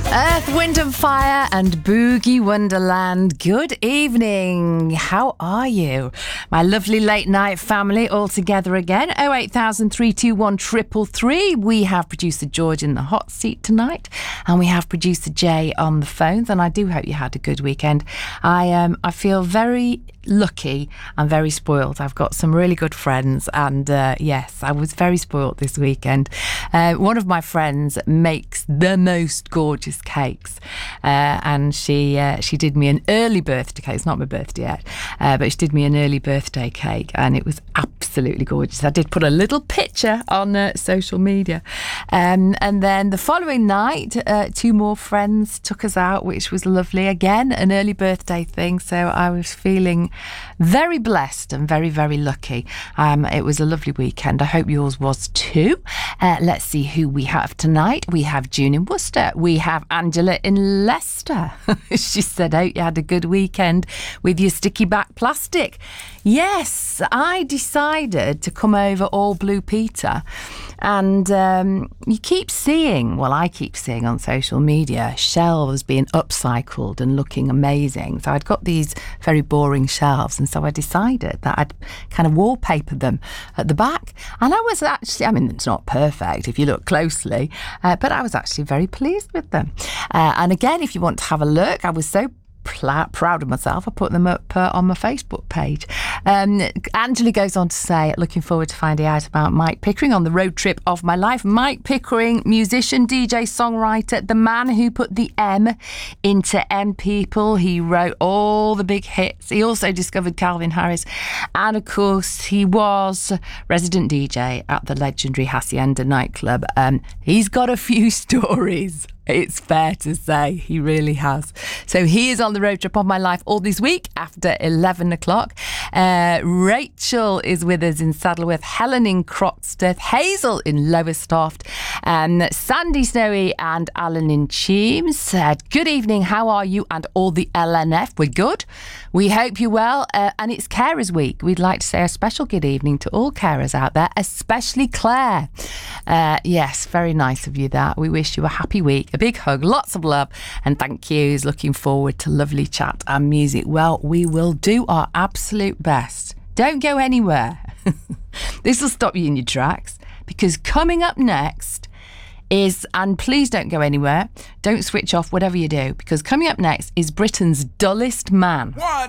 Earth, Wind and Fire and Boogie Wonderland. Good evening. How are you? My lovely late night family all together again. 08000 321 333. We have producer George in the hot seat tonight and we have producer Jay on the phones, and I do hope you had a good weekend. I feel very lucky and very spoiled. I've got some really good friends, and yes, I was very spoiled this weekend. One of my friends makes the most gorgeous cakes, and she did me an early birthday cake. It's not my birthday yet, but she did me an early birthday cake, and it was absolutely gorgeous. I did put a little picture on social media, and then the following night, two more friends took us out, which was lovely. Again, an early birthday thing, so I was feeling very blessed and very, very lucky. It was a lovely weekend. I hope yours was too. Let's see who we have tonight. We have June in Worcester. We have Angela in Leicester. She said, hope you had a good weekend with your sticky back plastic. Yes, I decided to come over all Blue Peter, and you keep seeing, well, I keep seeing on social media, shelves being upcycled and looking amazing. So I'd got these very boring shelves, and so I decided that I'd kind of wallpaper them at the back. And I was actually, I mean, it's not perfect if you look closely, but I was actually very pleased with them. And again, if you want to have a look, I was so proud of myself. I put them up on my Facebook page. Angela goes on to say, looking forward to finding out about Mike Pickering on the road trip of my life. Mike Pickering, musician, DJ, songwriter, the man who put the M into M People. He wrote all the big hits. He also discovered Calvin Harris, and of course he was resident DJ at the legendary Hacienda nightclub. He's got a few stories, it's fair to say. He really has. So he is on the road trip of my life all this week after 11 o'clock. Rachel is with us in Saddleworth, Helen in Croxteth, Hazel in Lowestoft, Sandy Snowy and Alan in Cheams. Good evening, how are you and all the LNF? We're good. We hope you're well. And it's Carers Week. We'd like to say a special good evening to all carers out there, especially Claire. Yes, very nice of you that. We wish you a happy week. A big hug, lots of love and thank yous. Looking forward to lovely chat and music. Well, we will do our absolute best. Don't go anywhere. This will stop you in your tracks, because coming up next is, and please don't go anywhere, don't switch off whatever you do, because coming up next is Britain's dullest man. 1,